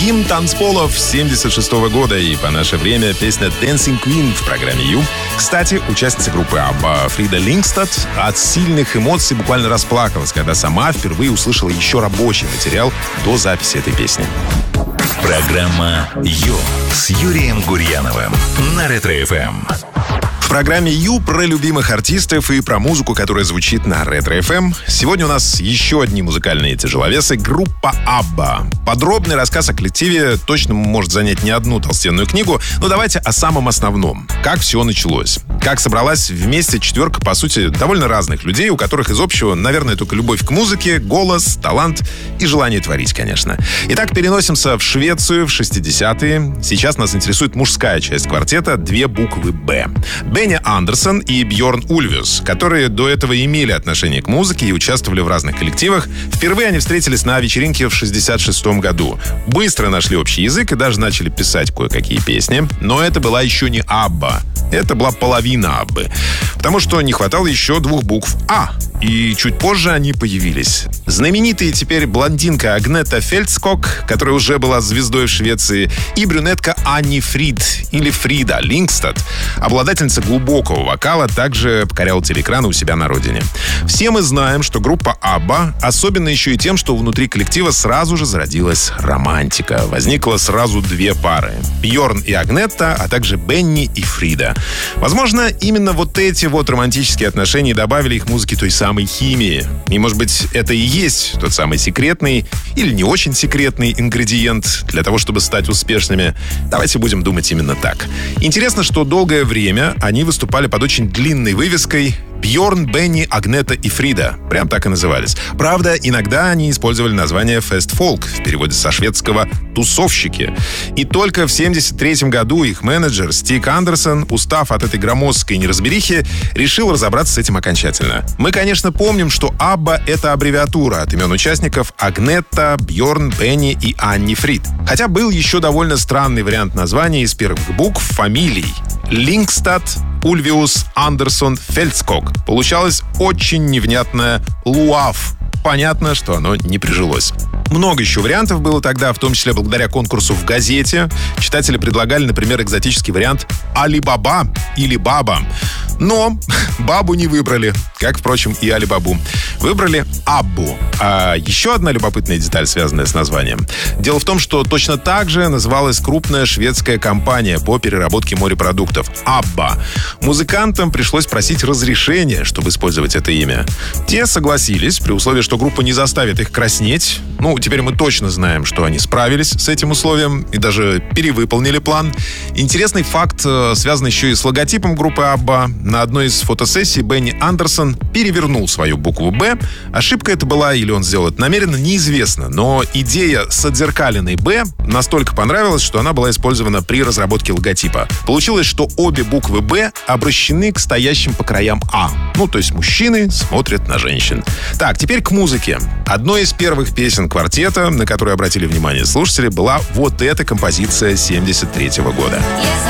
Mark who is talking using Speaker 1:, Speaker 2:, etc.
Speaker 1: Гимн танцполов 76 года и по наше время песня Dancing Queen в программе Ю. Кстати, участница группы ABBA Фрида Лингстад от сильных эмоций буквально расплакалась, когда сама впервые услышала еще рабочий материал до записи этой песни.
Speaker 2: Программа Ю с Юрием Гурьяновым на Ретро-ФМ.
Speaker 1: В программе Ю про любимых артистов и про музыку, которая звучит на Ретро-ФМ. Сегодня у нас еще одни музыкальные тяжеловесы — группа ABBA. Подробный рассказ о коллективе точно может занять не одну толстенную книгу, но давайте о самом основном. Как все началось? Как собралась вместе четверка, по сути, довольно разных людей, у которых из общего, наверное, только любовь к музыке, голос, талант и желание творить, конечно. Итак, переносимся в Швецию в 60-е. Сейчас нас интересует мужская часть квартета, две буквы «Б». Бенни Андерсон и Бьорн Ульвиус, которые до этого имели отношение к музыке и участвовали в разных коллективах. Впервые они встретились на вечеринке в 66-м году. Быстро нашли общий язык и даже начали писать кое-какие песни. Но это была еще не ABBA. Это была половина ABBA. Потому что не хватало еще двух букв «А». И чуть позже они появились. Знаменитая теперь блондинка Агнета Фельдскок, которая уже была звездой в Швеции, и брюнетка Анни Фрид, или Фрида Лингстад, обладательница глубокого вокала, также покоряла телеэкраны у себя на родине. Все мы знаем, что группа ABBA особенно еще и тем, что внутри коллектива сразу же зародилась романтика. Возникло сразу две пары — Бьорн и Агнета, а также Бенни и Фрида. Возможно, именно вот эти вот романтические отношения добавили их музыке той самой химии. И, может быть, это и есть тот самый секретный или не очень секретный ингредиент для того, чтобы стать успешными. Давайте будем думать именно так. Интересно, что долгое время они выступали под очень длинной вывеской Бьорн, Бенни, Агнета и Фрида. Прям так и назывались. Правда, иногда они использовали название фест-фолк, в переводе со шведского «тусовщики». И только в 1973 году их менеджер Стик Андерсон, устав от этой громоздкой неразберихи, решил разобраться с этим окончательно. Мы, конечно, помним, что ABBA — это аббревиатура от имен участников Агнета, Бьорн, Бенни и Анни Фрид. Хотя был еще довольно странный вариант названия из первых букв фамилий. Лингстад, Ульвиус, Андерсон, Фельдскок. Получалось очень невнятное «Луав». Понятно, что оно не прижилось. Много еще вариантов было тогда, в том числе благодаря конкурсу в газете. Читатели предлагали, например, экзотический вариант «Али-Баба» или «Баба». Но Бабу не выбрали, как, впрочем, и Али-Бабу. Выбрали Аббу. А еще одна любопытная деталь, связанная с названием. Дело в том, что точно так же называлась крупная шведская компания по переработке морепродуктов — Абба. Музыкантам пришлось просить разрешения, чтобы использовать это имя. Те согласились, при условии, что группа не заставит их краснеть. Ну, теперь мы точно знаем, что они справились с этим условием и даже перевыполнили план. Интересный факт связан еще и с логотипом группы Абба. На одной из фотосессий Бенни Андерсон перевернул свою букву «Б». Ошибка это была или он сделал это намеренно, неизвестно. Но идея с отзеркаленной «Б» настолько понравилась, что она была использована при разработке логотипа. Получилось, что обе буквы «Б» обращены к стоящим по краям «А». Ну, то есть мужчины смотрят на женщин. Так, теперь к музыке. Одной из первых песен квартета, на которую обратили внимание слушатели, была вот эта композиция 1973 года.